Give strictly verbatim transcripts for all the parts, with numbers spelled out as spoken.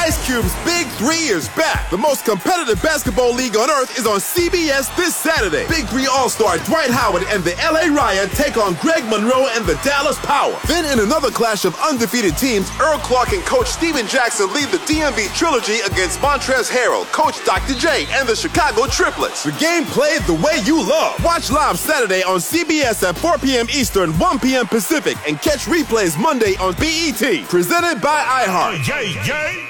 Ice Cube's Big Three is back. The most competitive basketball league on earth is on C B S this Saturday. Big Three All-Star Dwight Howard and the L A Riot take on Greg Monroe and the Dallas Power. Then in another clash of undefeated teams, Earl Clark and Coach Steven Jackson lead the D M V Trilogy against Montrezl Harrell, Coach Doctor J, and the Chicago Triplets. The game played the way you love. Watch live Saturday on C B S at four p.m. Eastern, one p.m. Pacific, and catch replays Monday on B E T. Presented by iHeart. Yeah, yeah.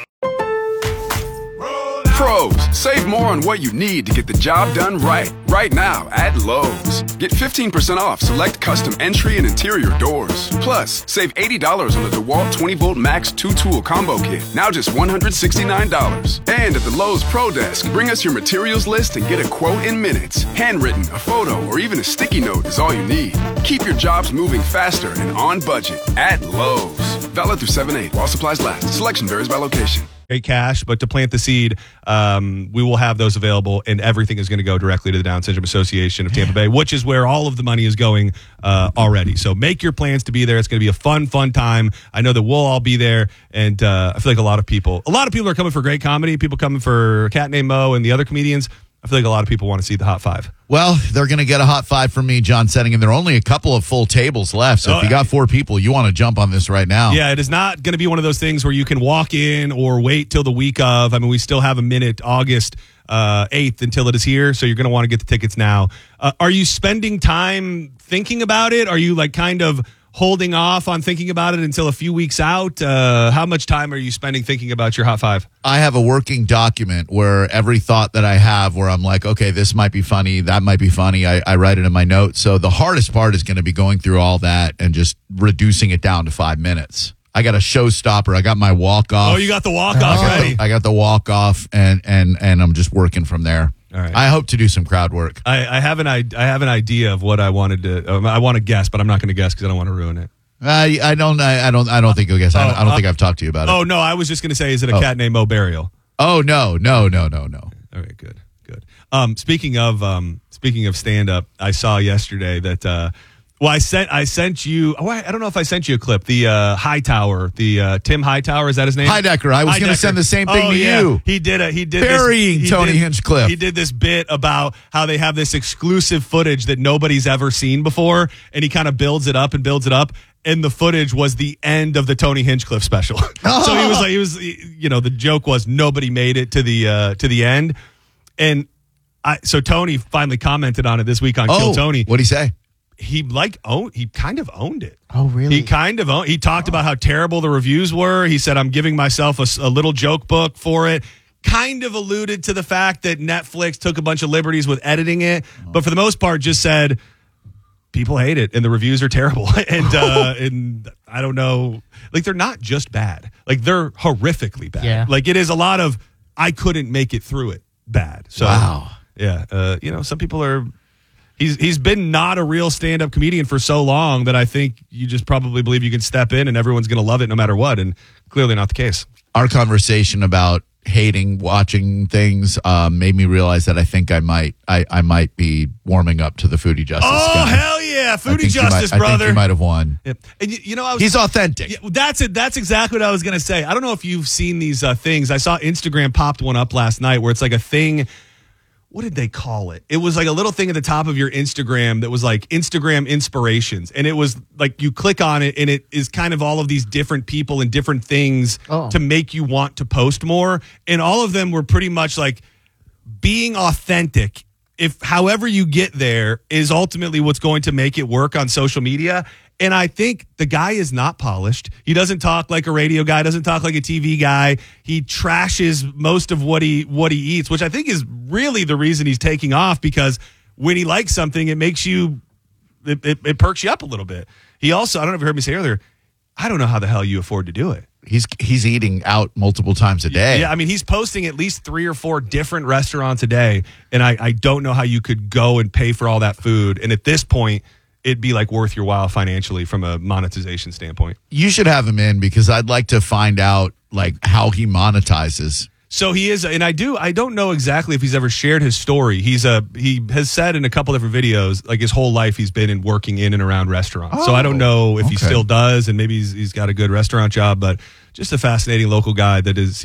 Pros, save more on what you need to get the job done right. Right now at Lowe's. Get fifteen percent off select custom entry and interior doors. Plus, save eighty dollars on the DeWalt twenty volt Max two tool combo kit. Now just one hundred sixty-nine dollars. And at the Lowe's Pro Desk, bring us your materials list and get a quote in minutes. Handwritten, a photo, or even a sticky note is all you need. Keep your jobs moving faster and on budget at Lowe's. Valid through seven eight while supplies last. Selection varies by location. Great cash, but to plant the seed, um, we will have those available, and everything is going to go directly to the Down Syndrome Association of Tampa Bay, which is where all of the money is going uh, already. So make your plans to be there. It's going to be a fun, fun time. I know that we'll all be there, and uh, I feel like a lot of people, a lot of people are coming for great comedy. People coming for Cat Named Mo and the other comedians. I feel like a lot of people want to see the Hot Five. Well, they're going to get a Hot Five from me, John Settingham. There are only a couple of full tables left, so oh, if you got four people, you want to jump on this right now. Yeah, it is not going to be one of those things where you can walk in or wait till the week of. I mean, we still have a minute, August uh, eighth, until it is here, so you're going to want to get the tickets now. Uh, are you spending time thinking about it? Are you like kind of holding off on thinking about it until a few weeks out? Uh, how much time are you spending thinking about your Hot Five? I have a working document where every thought that I have where I'm like, okay, this might be funny, that might be funny, I, I write it in my notes. So the hardest part is going to be going through all that and just reducing it down to five minutes. I got a showstopper. I got my walk-off. Oh, you got the walk-off oh. ready. I got the walk-off, and, and, and I'm just working from there. All right. I hope to do some crowd work. I, I have an I, I have an idea of what I wanted to. Um, I want to guess, but I'm not going to guess because I don't want to ruin it. I I don't I, I don't I don't think you'll guess. I don't, oh, I don't uh, think I've talked to you about it. Oh no, I was just going to say, is it a oh. Cat Named Mo burial? Oh no no no no no. All right, good good. Um, speaking of um, speaking of stand up, I saw yesterday that. Uh, Well, I sent I sent you. Oh, I don't know if I sent you a clip. The uh, Hightower, the uh, Tim Hightower, is that his name? Heidecker. I was going to send the same thing oh, to yeah. you. He did a he did burying this, he Tony did, Hinchcliffe. He did this bit about how they have this exclusive footage that nobody's ever seen before, and he kind of builds it up and builds it up. And the footage was the end of the Tony Hinchcliffe special. Oh. So he was like, he was, you know, the joke was nobody made it to the uh, to the end, and I so Tony finally commented on it this week on oh, Kill Tony. What'd he say? He like owned, he kind of owned it. Oh, really? He kind of owned, he talked oh. about how terrible the reviews were. He said, I'm giving myself a, a little joke book for it. Kind of alluded to the fact that Netflix took a bunch of liberties with editing it. Oh. But for the most part, just said, people hate it and the reviews are terrible. and uh, and I don't know, like they're not just bad. Like they're horrifically bad. Yeah. Like it is a lot of, I couldn't make it through it bad. So, wow. Yeah. Uh, you know, some people are, He's he's been not a real stand-up comedian for so long that I think you just probably believe you can step in and everyone's going to love it no matter what, and clearly not the case. Our conversation about hating watching things um, made me realize that I think I might I, I might be warming up to the Foodie Justice Oh, guy. hell yeah. Foodie Justice, might, brother. I think you might have won. Yep. And you, you know, I was, He's authentic. Yeah, that's it. That's exactly what I was going to say. I don't know if you've seen these uh, things. I saw Instagram popped one up last night where it's like a thing. What did they call it? It was like a little thing at the top of your Instagram that was like Instagram inspirations. And it was like you click on it and it is kind of all of these different people and different things oh. to make you want to post more. And all of them were pretty much like being authentic. If however you get there is ultimately what's going to make it work on social media. And I think the guy is not polished. He doesn't talk like a radio guy, doesn't talk like a T V guy. He trashes most of what he what he eats, which I think is really the reason he's taking off, because when he likes something, it makes you, it, it, it perks you up a little bit. He also, I don't know if you heard me say earlier, I don't know how the hell you afford to do it. He's he's eating out multiple times a day. Yeah, I mean, he's posting at least three or four different restaurants a day, and I, I don't know how you could go and pay for all that food. And at this point, it'd be like worth your while financially from a monetization standpoint. You should have him in because I'd like to find out like how he monetizes. So he is, and I do, I don't know exactly if he's ever shared his story. He's a, he has said in a couple different videos, like his whole life he's been in working in and around restaurants. Oh, so I don't know if okay. he still does, and maybe he's, he's got a good restaurant job, but just a fascinating local guy that is